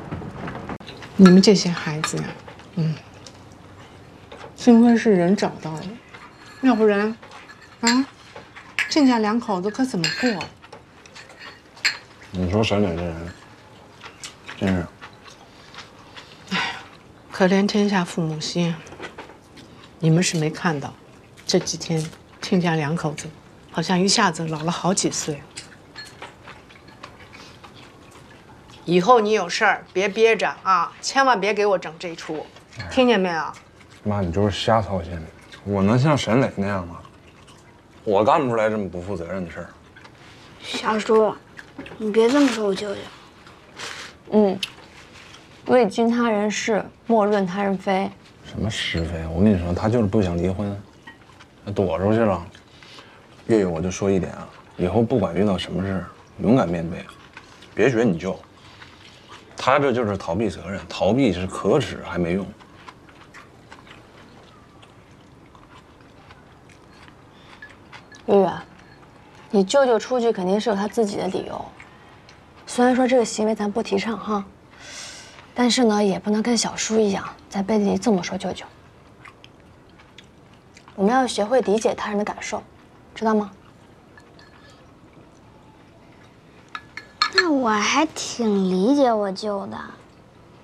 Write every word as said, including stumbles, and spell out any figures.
你们这些孩子呀，嗯，幸亏是人找到了，要不然，啊，这家两口子可怎么过？ 你说沈磊这人，真是， 哎呀，可怜天下父母心。你们是没看到，这几天亲家两口子好像一下子老了好几岁。以后你有事儿别憋着啊，千万别给我整这出，听见没有？ 妈，你就是瞎操心，我能像沈磊那样吗？我干不出来这么不负责任的事儿。 瞎说，你别这么说我舅舅。 嗯，未经他人事，莫论他人非。 什么是非？我跟你说，他就是不想离婚，他躲出去了。月月，我就说一点啊，以后不管遇到什么事，勇敢面对，别学你舅。他这就是逃避责任，逃避是可耻还没用。 月月，你舅舅出去肯定是有他自己的理由，虽然说这个行为咱不提倡哈，但是呢，也不能跟小叔一样在背地里这么说舅舅。我们要学会理解他人的感受，知道吗？ 那我还挺理解我舅的。